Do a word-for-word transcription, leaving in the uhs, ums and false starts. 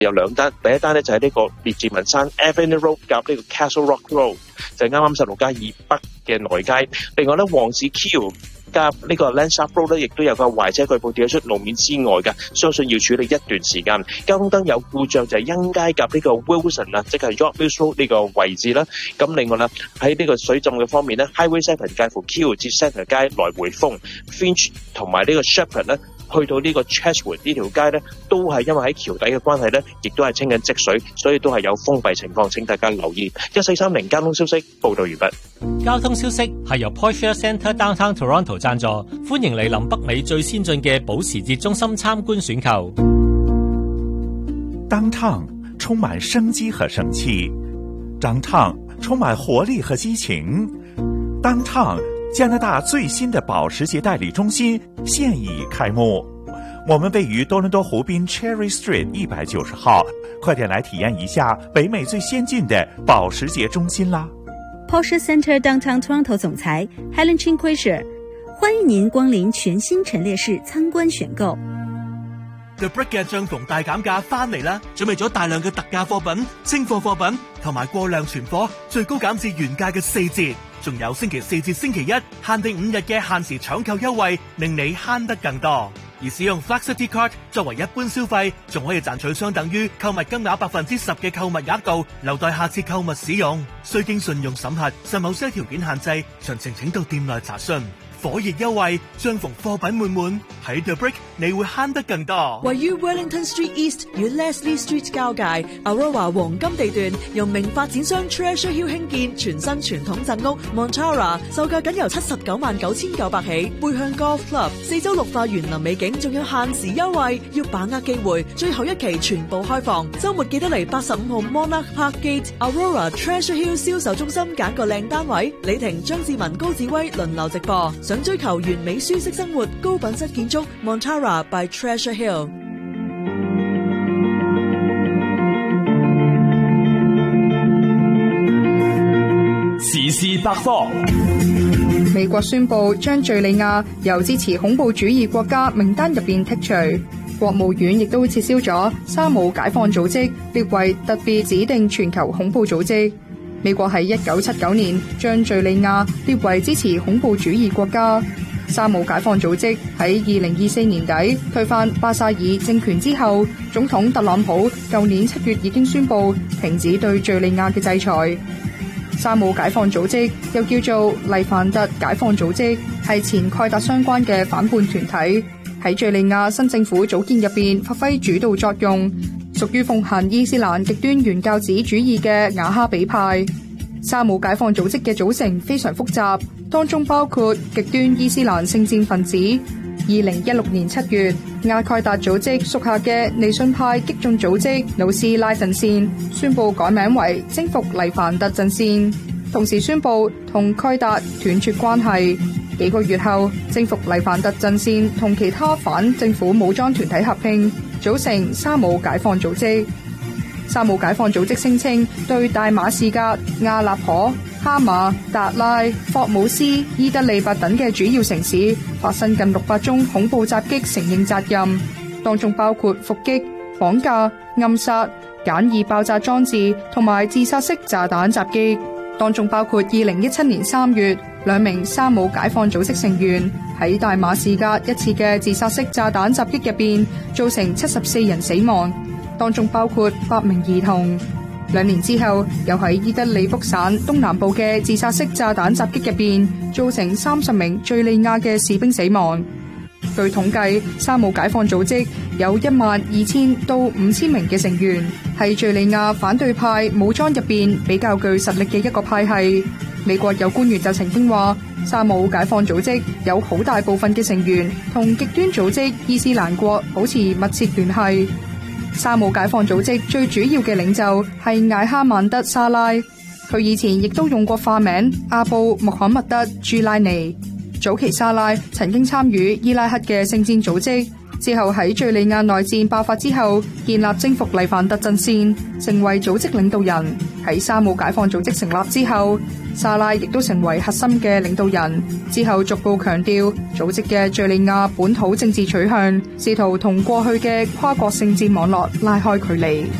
有兩單，第一單咧就係呢個列治文山 Avenue Road 夾呢個 Castle Rock Road，就係啱啱十六街以北嘅內街。另外咧，旺市 Q 夾呢個 Landsharp Road 咧，亦都有個壞車據報跌咗出路面之外嘅，相信要處理一段時間。交通燈有故障就係欣街夾呢個 Wilson 啊，即係 York Mills Road 呢個位置啦。咁另外啦，喺呢個水浸嘅方面咧 ，Highway Seven 介乎 Q 至 Centre 街來回風 ，Finch 同埋呢個 Shepherd 咧。去到呢個 Chatswood 呢條街咧，都係因為喺橋底嘅關係咧，亦都係清緊積水，所以都係有封閉情況。請大家留意。一四三零交通消息報道完畢。 交通消息係由 Porsche Centre Downtown Toronto 贊助，歡迎嚟臨北美最先進嘅保時捷中心參觀選購。 Downtown 充滿生機和生氣 ，Downtown 充滿活力和激情 ，Downtown。加拿大最新的保時捷代理中心現已開幕，我們位於多倫多湖濱 Cherry Street 一百九十號，快點來體驗一下北美最先進的保時捷中心啦 ！Porsche Centre Downtown Toronto 總裁 Helen Chin-Quasher， 歡迎您光臨全新陳列室參觀選購。 The Brick 嘅帳篷大減價翻嚟啦！準備咗大量嘅特價貨品、清貨貨品同埋過量存貨，最高減至原價嘅四折。仲有星期四至星期一限定五日嘅限時搶購優惠，令你慳得更多。而使用 Flexity Card 作為一般消費，仲可以賺取相等於購物金額百分之十嘅購物額度，留待下次購物使用。需經信用審核，受某些條件限制。詳情請到店內查詢。火熱優惠，相逢貨品滿滿，喺 The Brick 你會慳得更多。 位於 Wellington Street East 與 Leslie Street 交界 Aurora 黃金地段，由名發展商 Treasure Hill 興建全新傳統鎮屋 Montara， 售價僅由七十九萬九千九百起。背向 Golf Club， 四周綠化園林美景，仲有限時優惠，要把握機會。最後一期全部開放，週末記得嚟八十五號 Monarch Park Gate Aurora Treasure Hill 銷售中心揀個靚單位。李婷、張志文、高志威輪流直播。想追求完美舒適生活，高品質建築 Montara by Treasure Hill。 時事百科。 美國宣布將敘利亞由支持恐怖主義國家名單入邊剔除，國務院亦都撤銷咗沙姆解放組織列為特別指定全球恐怖組織。美國喺一九七九年將敘利亞列為支持恐怖主義國家。沙姆解放組織喺二零二四年底推翻巴沙爾政權之後，總統特朗普舊年七月已經宣布停止對敘利亞嘅制裁。沙姆解放組織又叫做黎凡特解放組織，係前蓋達相關嘅反叛團體，喺敘利亞新政府組建入邊發揮主導作用。屬於奉行伊斯蘭極端原教旨主義嘅瓦哈比派。沙姆解放組織嘅組成非常複雜，當中包括極端伊斯蘭聖戰分子。二零一六年七月，阿蓋達組織屬下嘅尼遜派激進組織努斯拉陣線宣布改名為征服黎凡特陣線，同時宣布同蓋達斷絕關係。幾個月後，征服黎凡特陣線同其他反政府武裝團體合併，組成沙姆解放組織。沙姆解放組織聲稱對大馬士革、阿勒頗、哈馬、達拉、霍姆斯、伊德利伯等嘅主要城市發生近六百宗恐怖襲擊承認責任，當中包括伏擊、綁架、暗殺、簡易爆炸裝置同埋自殺式炸彈襲擊。當中包括二零一七年三月，兩名沙姆解放組織成員喺大馬士革一次嘅自殺式炸彈襲擊入邊，造成七十四人死亡，當中包括八名兒童。兩年之後，又喺伊德利卜省東南部嘅自殺式炸彈襲擊入邊，造成三十名敘利亞嘅士兵死亡。據統計，沙姆解放組織有一萬二千到五千名嘅成員，係敘利亞反對派武裝入邊比較具實力嘅一個派系。美國有官員就曾經話，沙姆解放組織有好大部分嘅成員同極端組織伊斯蘭國保持密切聯繫。沙姆解放組織最主要嘅領袖係艾哈曼德沙拉，佢以前亦都用過化名阿布穆罕默德朱拉尼。早期沙拉曾經參與伊拉克嘅聖戰組織， 之後喺敘利亞內戰爆發之後，建立征服黎凡特陣線，成為組織領導人。喺沙姆解放組織成立之後，沙拉亦都成為核心嘅領導人。之後逐步強調組織嘅敘利亞本土政治取向，試圖同過去嘅跨國聖戰網絡拉開距離。